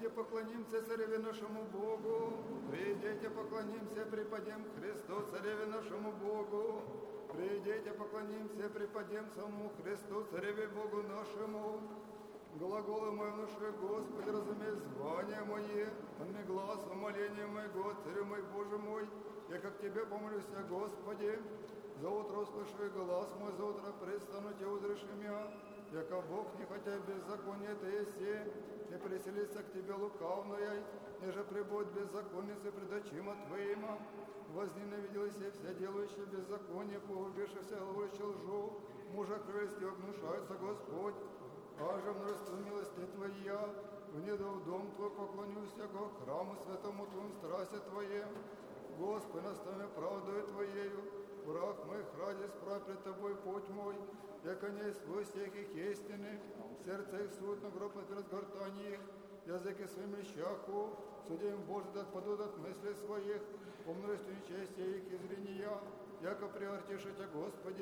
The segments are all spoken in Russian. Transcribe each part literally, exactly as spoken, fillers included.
Придите, поклонимся Цареве нашему Богу. Придите, поклонимся, преподем Христу, Цареве нашему Богу. Придите, поклонимся, преподем самому Христу, Цареве Богу нашему. Глаголы мои внуши, Господи, разумей звания мои, мне глаз умоления моего, Царю мой, Боже мой, я как Тебе помолюсь, Господи. За утро услыши глаз мой, за утро предстану Тебе, узришь меня, яко Бог, не хотя беззаконие Ты еси, не преселится к Тебе лукавное, неже прибудет беззаконницы пред очима Твоима. Возненавиделись все делающие беззаконие, погубившихся говорящие лжу, мужа крыльски огнушается Господь. Аже множество милости Твоя, внеду в дом Твой поклонюсь, яко храму святому Твоему страсти Твоем. Господи, настави правдою Твоею, враг моих ради справ пред Тобой путь мой, яко не свой всех их истины, сердце их суд на гроб от разгортания их, языки своими щаху, судим Божий да отпадут от мыслей своих, по множеству нечестия их изрения, яко приартишь Тебя, Господи.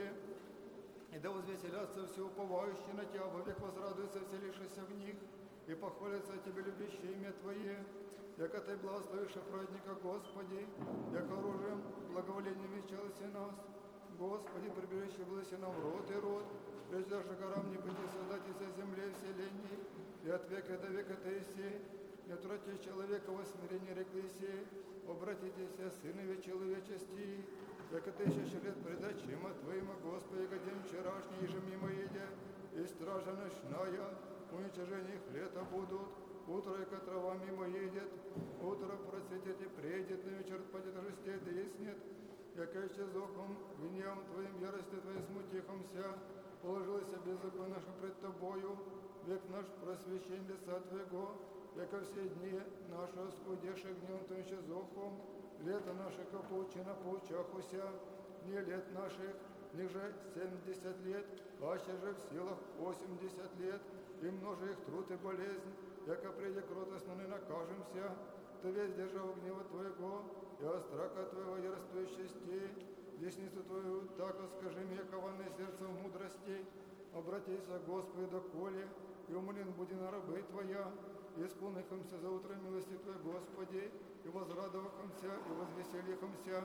И да возвеселятся все уповающие на Тебя, вовек возрадуются вселившиеся в них, и похвалятся Тебе любящие имя Твое, яко Ты благословишь праведника, Господи, яко оружием благоволением венчался нас. Господи, прибежище благоси нам род и род, прежде даже горам не пойти создать из земли и вселенной, и от века до века Ты еси, не отвратишь человека во смирении рекли сей, обратитесь, сынове человечести, яко тысячи лет пред очима Твоима, Господи, как день вчерашний, еже мимо идя, и стража ночная, уничтожение их лета будут, утро, яко трава мимо едет, утро процветет и предет, на вечер падет, жестет и яснет, яко еще зохом, гневом Твоим, яростью Твоей смутихомся, положилось беззаконие наше пред Тобою, век наш просвещень лица Твоего, яко все дни наши скудеши гневом Твоим еще зохом, лето наше капучина поучахуся, не лет наших, ниже семьдесят лет, аще же в силах восемьдесят лет, и множе их труд и болезнь, яко придя кротостно не накажемся, Ты весь держав гнева Твоего, и от страха Твоего ярствующести, десницу Твою, так скажи мне, кованы сердцем мудрости, обратись, Господи, доколе, и умолен буди на рабы Твоя, и исполнихомся за утро милости Твоей, Господи, и возрадовахомся, и возвеселихомся.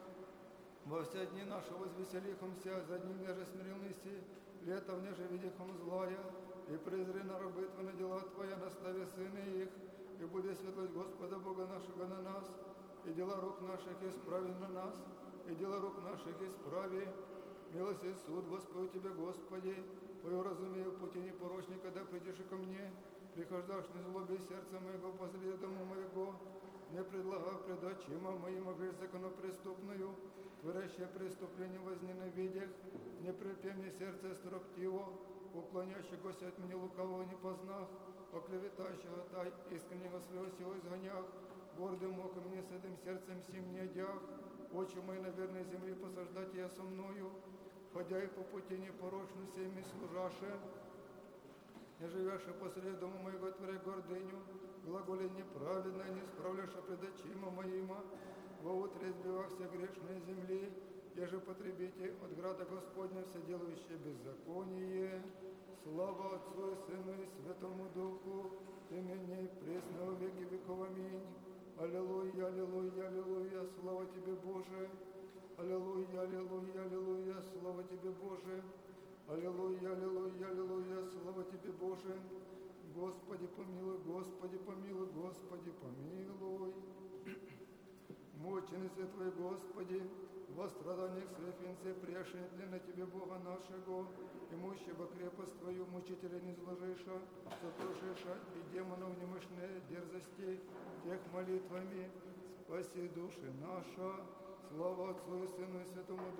Во все дни наши возвеселихомся, за дни неже смиренности, летом неже видихом злая, и презри на рабы Твои, на дела Твоя, настави сыны их, и будет светлость Господа Бога нашего на нас, и дела рук наших исправи на нас, и дела рук наших исправи. Милость и суд воспою Тебе, Господи, Твою разумею пути непорочни, когда придешь и ко мне, прихождашь не злоби сердца моего посреди дому моего, не предлагав пред очима моим грех законопреступную, творящее преступление возненавидях, не припи мне сердце строптиво, уклонящегося от меня лукавого не познав, оклеветающего тай искреннего своего сего изгонях, гордым оком мне с этим сердцем сим не одях, очи мои на верной земле посаждать я со мною, ходя и по пути непорочно всеми служаше, не живяше посреди дома моего творя гордыню, глаголе неправедно, не справляша пред очима моима, во утре избивах все грешные земли, еже потребите от града Господня все делающие беззаконие. Слава Отцу и Сыну и Святому Духу, и ныне и пресно во веки веков. Аминь. Аллилуйя, аллилуйя, аллилуйя, слава Тебе, Боже. Аллилуйя, аллилуйя, аллилуйя, слава Тебе, Боже. Аллилуйя, аллилуйя, аллилуйя, слава Тебе, Боже. Господи, помилуй, Господи, помилуй, Господи, помилуй. Мученицы Твои, Господи, во страданиях своих венце пряшет ли на Тебе Бога нашего, имущего крепость Твою, мучителя не зложиша, сотошиша и демонов немышные дерзости, тех молитвами спаси души наша. Слава Отцу и Сыну и Святому Духу.